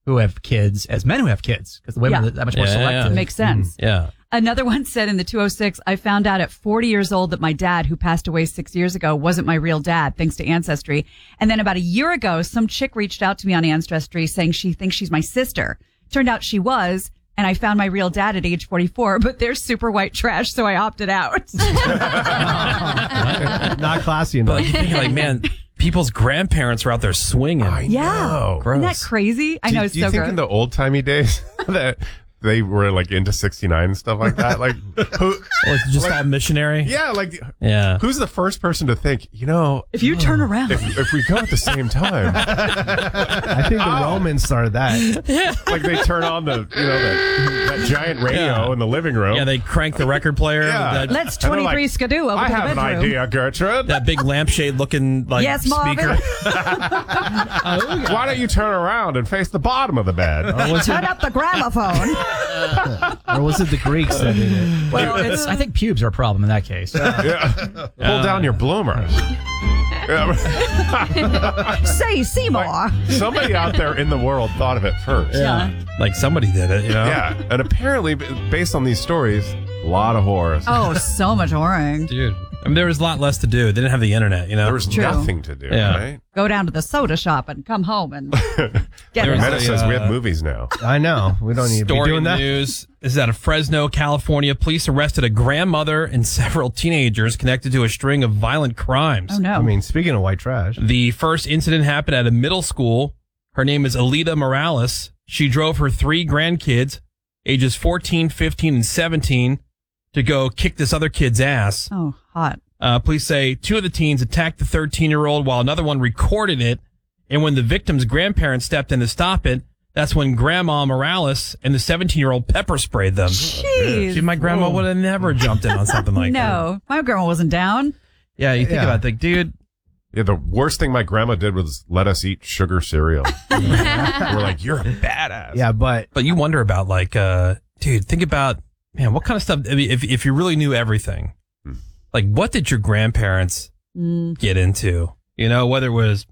who have kids as men who have kids because the women are that much more selective. Makes sense. Yeah. Another one said in the 206, I found out at 40 years old that my dad, who passed away 6 years ago, wasn't my real dad, thanks to Ancestry. And then about a year ago, some chick reached out to me on Ancestry saying she thinks she's my sister. Turned out she was. And I found my real dad at age 44, but they're super white trash, so I opted out. Not classy enough. But you think like, man, people's grandparents are out there swinging. Yeah. Gross. Isn't that crazy? I know, it's Do you so think gross. in the old timey days that they were like into 69 and stuff like that? Like, who? Or it's just all missionary. Yeah, like, Yeah. who's the first person to think, if you turn around. if we go at the same time, I think the Romans started that. like they turn on that giant radio in the living room. Yeah, they crank the record player. Yeah. That, Let's And they're 23 like, skidoo over I to the have an bedroom. idea, Gertrude. that big lampshade looking like Yes, Marvin. speaker. Why don't you turn around and face the bottom of the bed? Turn up the gramophone. Or was it the Greeks that did it? Well, I think pubes are a problem in that case. Pull down your bloomers. Say Seymour. Somebody out there in the world thought of it first. Yeah. Like somebody did it, you know? Yeah, and apparently, based on these stories, a lot of horrors. Oh, so much whoring. Dude. I mean, there was a lot less to do. They didn't have the internet, you know? There was True. nothing to do, Yeah. right? Go down to the soda shop and come home and get There it. was Meta says we have uh, movies now. I know. We don't need to be Story doing in the that. news is out of Fresno, California. Police arrested a grandmother and several teenagers connected to a string of violent crimes. Oh, no. I mean, speaking of white trash. The first incident happened at a middle school. Her name is Alita Morales. She drove her 3 grandkids, ages 14, 15, and 17, to go kick this other kid's ass. Oh, hot. Police say 2 of the teens attacked the 13-year-old while another one recorded it. And when the victim's grandparents stepped in to stop it, that's when Grandma Morales and the 17-year-old pepper sprayed them. Jeez. See, my grandma would have never jumped in on something like that. No, my grandma wasn't down. Yeah, you think Yeah. about it, like, dude, Yeah, the worst thing my grandma did was let us eat sugar cereal. We're like, you're a badass. Yeah, but but you wonder about, like, dude, think about, man, what kind of stuff, I mean, if you really knew everything, like, what did your grandparents get into? You know, whether it was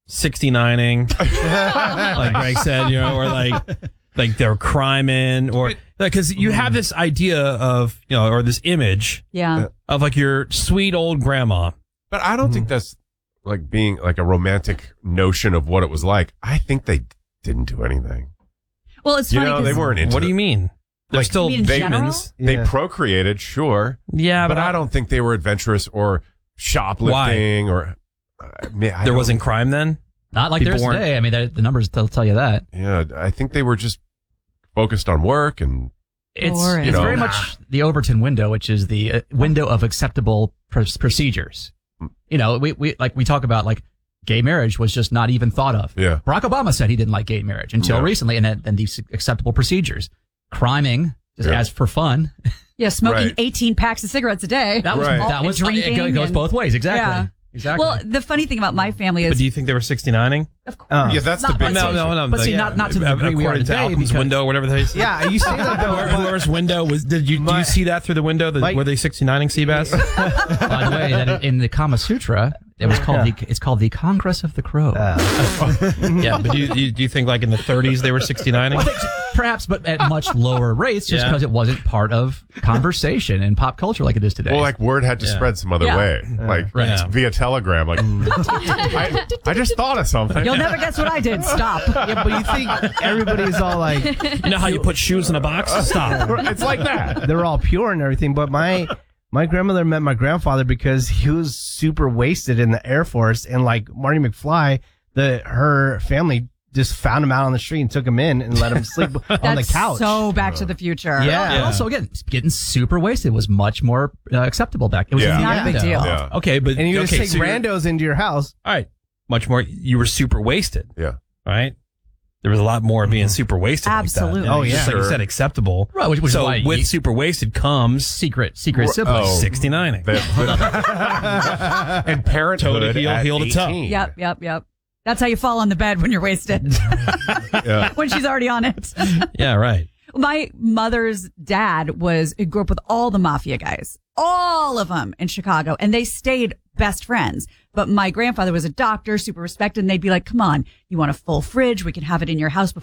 69ing, like Greg said, you know, or like they're criming, or because you have this idea of, you know, or this image Yeah. of like your sweet old grandma. But I don't think that's like being like a romantic notion of what it was like. I think they didn't do anything. Well, it's You funny know, they 'cause- weren't into What do you mean? They're Like, still You mean in humans. They Yeah. procreated, sure. Yeah, But I don't think they were adventurous or shoplifting or. I there don't- wasn't crime then. Not like People there's weren't- today. I mean, the numbers will tell you that. Yeah, I think they were just focused on work and. It's Boring. it's You know. very much the Overton window, which is the window of acceptable procedures. You know, we talk about like gay marriage was just not even thought of. Yeah. Barack Obama said he didn't like gay marriage until Yeah. recently, and then these acceptable procedures, criming just Yeah. as for fun. Yeah, smoking Right. 18 packs of cigarettes a day. That was Right. that was Drinking it goes and- both ways. Exactly. Yeah. Exactly. Well, the funny thing about my family But is, do you think they were 69ing? of course, Yeah, that's the not big my No, social- no. But see, not to the degree we are according to today, Malcolm's because- window, whatever they say. yeah, you say that though. Whoever's window was. Do you see that through the window? Like- Were they 69ing Seabass? By the way, that in the Kama Sutra, it was called it's called the Congress of the Crow. Yeah, but do you think like in the 30s they were 69ing? Perhaps, but at much lower rates, just Yeah. because it wasn't part of conversation in pop culture like it is today. Well, like word had to Yeah. spread some other Yeah. way, like Right. via telegram. Like, I just thought of something. You'll never guess what I did. Stop. Yeah, but you think everybody's all like, You know how you put shoes in a box? Stop. It's like that. they're all pure and everything. But my grandmother met my grandfather because he was super wasted in the Air Force, and like Marty McFly, her family just found him out on the street and took him in and let him sleep on the That's couch. so Back to the Future. Yeah. And also, again, getting super wasted was much more acceptable back. It was Yeah. Not a big deal. Yeah. Okay, but and you just okay, take so you're- randos into your house. All right, much more. You were super wasted, Yeah. right? There was a lot more being super wasted. Absolutely. Like that. Oh, yeah. Just like you Sure. said, acceptable. Right, which is so why with you- super wasted comes secret siblings. Oh. 69ing. And parenthood Toe to heel, at heel to toe. 18. Yep. That's how you fall on the bed when you're wasted. Yeah. When she's already on it. Yeah, right. My mother's dad grew up with all the mafia guys, all of them in Chicago, and they stayed best friends. But my grandfather was a doctor, super respected, and they'd be like, come on, you want a full fridge? We can have it in your house